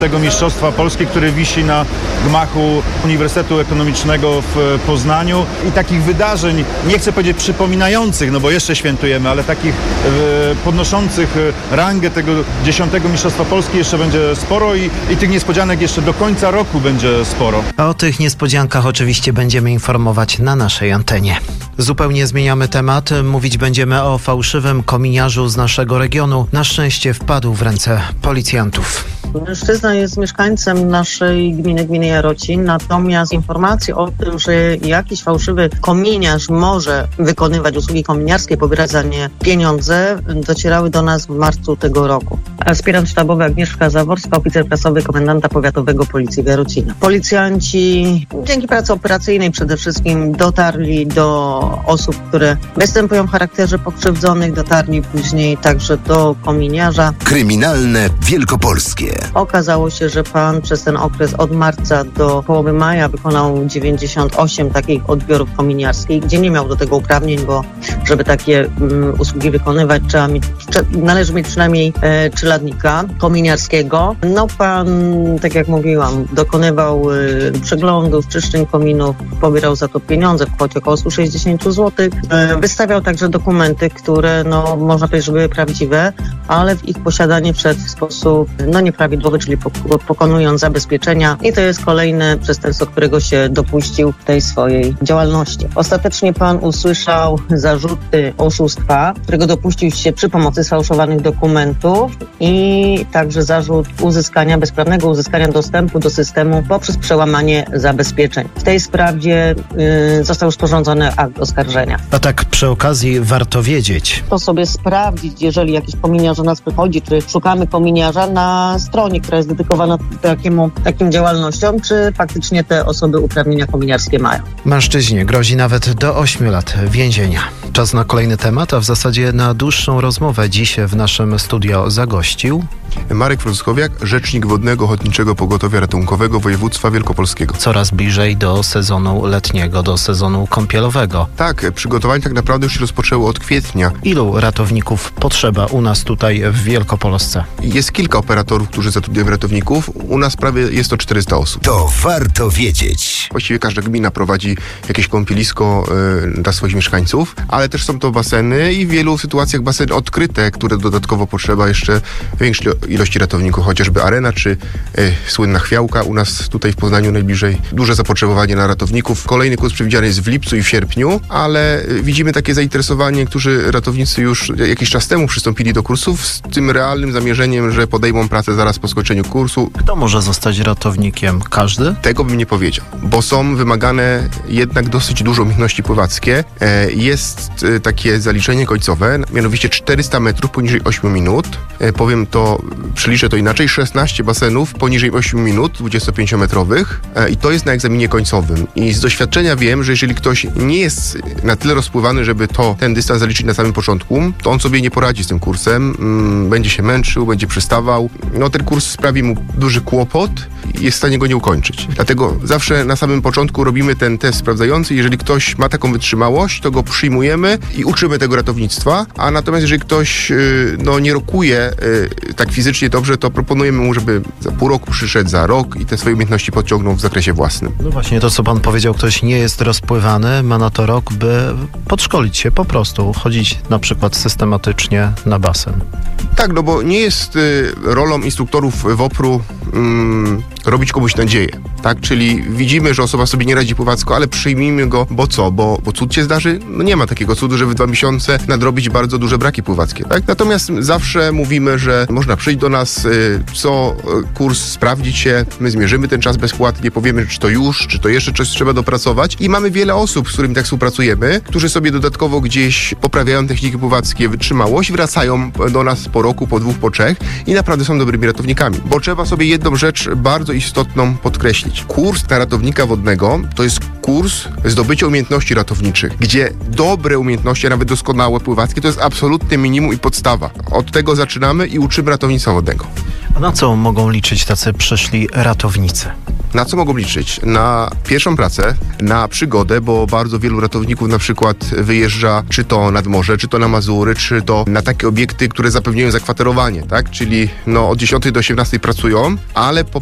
tego Mistrzostwa Polski, który wisi na gmachu Uniwersytetu Ekonomicznego w Poznaniu i takich wydarzeń, nie chcę powiedzieć przypominających, no bo jeszcze świętujemy, ale takich podnoszących rangę tego 10. Mistrzostwa Polski jeszcze będzie sporo i tych niespodzianek jeszcze do końca roku będzie sporo. O tych niespodziankach oczywiście będziemy informować na naszej antenie. Zupełnie zmieniamy temat. Mówić będziemy o fałszywym kominiarzu z naszego regionu. Na szczęście wpadł w ręce policjantów. Mężczyzna jest mieszkańcem naszej gminy Jarocin, natomiast informacje o tym, że jakiś fałszywy kominiarz może wykonywać usługi kominiarskie, pobierać za nie pieniądze, docierały do nas w marcu tego roku. Aspirant sztabowy Agnieszka Zaworska, oficer prasowy komendanta powiatowego Policji w Jarocinie. Policjanci dzięki pracy operacyjnej przede wszystkim dotarli do osób, które występują w charakterze pokrzywdzonych, dotarli później także do kominiarza. Kryminalne Wielkopolskie. Okazało się, że pan przez ten okres od marca do połowy maja wykonał 98 takich odbiorów kominiarskich, gdzie nie miał do tego uprawnień, bo żeby takie usługi wykonywać, należy mieć przynajmniej trzylatnika kominiarskiego. No pan, tak jak mówiłam, dokonywał przeglądów, czyszczeń kominów, pobierał za to pieniądze w kwocie około 160 zł. Wystawiał także dokumenty, które można powiedzieć, że były prawdziwe, ale w ich posiadanie wszedł w sposób nieprawidłowy, czyli pokonując zabezpieczenia, i to jest kolejne przestępstwo, którego się dopuścił w tej swojej działalności. Ostatecznie pan usłyszał zarzuty oszustwa, którego dopuścił się przy pomocy sfałszowanych dokumentów, i także zarzut bezprawnego uzyskania dostępu do systemu poprzez przełamanie zabezpieczeń. W tej sprawie został sporządzony akt oskarżenia. A tak przy okazji warto wiedzieć. To sobie sprawdzić, jeżeli jakiś kominiarz do nas przychodzi, czy szukamy kominiarza na stronie, która jest dedykowana takim działalnościom, czy faktycznie te osoby uprawnienia kominiarskie mają. Mężczyźnie grozi nawet do 8 lat więzienia. Czas na kolejny temat, a w zasadzie na dłuższą rozmowę dziś w naszym studio zagościł Marek Frąckowiak, rzecznik Wodnego Ochotniczego Pogotowia Ratunkowego Województwa Wielkopolskiego. Coraz bliżej do sezonu letniego, do sezonu kąpielowego. Tak, przygotowania tak naprawdę już się rozpoczęły od kwietnia. Ilu ratowników potrzeba u nas tutaj w Wielkopolsce? Jest kilka operatorów, którzy zatrudniają ratowników. U nas prawie jest to 400 osób. To warto wiedzieć. Właściwie każda gmina prowadzi jakieś kąpielisko dla swoich mieszkańców, ale też są to baseny i w wielu sytuacjach baseny odkryte, które dodatkowo potrzeba jeszcze większej ilości ratowników, chociażby Arena czy słynna Chwiałka. U nas tutaj w Poznaniu najbliżej duże zapotrzebowanie na ratowników. Kolejny kurs przewidziany jest w lipcu i w sierpniu, ale widzimy takie zainteresowanie, którzy ratownicy już jakiś czas temu przystąpili do kursów z tym realnym zamierzeniem, że podejmą pracę zaraz po skończeniu kursu. Kto może zostać ratownikiem? Każdy? Tego bym nie powiedział, bo są wymagane jednak dosyć duże umiejętności pływackie. Jest takie zaliczenie końcowe, mianowicie 400 metrów poniżej 8 minut. Powiem to, przeliczę to inaczej, 16 basenów poniżej 8 minut, 25-metrowych, i to jest na egzaminie końcowym. I z doświadczenia wiem, że jeżeli ktoś nie jest na tyle rozpływany, żeby ten dystans zaliczyć na samym początku, to on sobie nie poradzi z tym kursem, będzie się męczył, będzie przystawał. Ten kurs sprawi mu duży kłopot i jest w stanie go nie ukończyć. Dlatego zawsze na samym początku robimy ten test sprawdzający. Jeżeli ktoś ma taką wytrzymałość, to go przyjmujemy i uczymy tego ratownictwa, a natomiast jeżeli ktoś nie rokuje tak fizycznie dobrze, to proponujemy mu, żeby za pół roku przyszedł, za rok i te swoje umiejętności podciągnął w zakresie własnym. No właśnie, to co pan powiedział, ktoś nie jest rozpływany, ma na to rok, by podszkolić się po prostu, chodzić na przykład systematycznie na basen. Tak, bo nie jest rolą instruktorów WOPR-u robić komuś nadzieję, tak? Czyli widzimy, że osoba sobie nie radzi pływacko, ale przyjmijmy go, bo co? Bo cud się zdarzy? Nie ma takiego cudu, żeby w 2 miesiące nadrobić bardzo duże braki pływackie, tak? Natomiast zawsze mówimy, że można przyjść do nas, kurs, sprawdzić się, my zmierzymy ten czas bezpłatnie, powiemy, czy to już, czy to jeszcze coś trzeba dopracować, i mamy wiele osób, z którymi tak współpracujemy, którzy sobie dodatkowo gdzieś poprawiają techniki pływackie, wytrzymałość, wracają do nas po roku, po 2, po 3 i naprawdę są dobrymi ratownikami, bo trzeba sobie jedną rzecz bardzo istotną podkreślić. Kurs na ratownika wodnego to jest kurs zdobycia umiejętności ratowniczych, gdzie dobre umiejętności, a nawet doskonałe pływackie, to jest absolutne minimum i podstawa. Od tego zaczynamy i uczymy ratownictwa wodnego. A na co mogą liczyć tacy przyszli ratownicy? Na co mogą liczyć? Na pierwszą pracę, na przygodę, bo bardzo wielu ratowników na przykład wyjeżdża czy to nad morze, czy to na Mazury, czy to na takie obiekty, które zapewniają zakwaterowanie, tak? Czyli od 10 do 18 pracują, ale po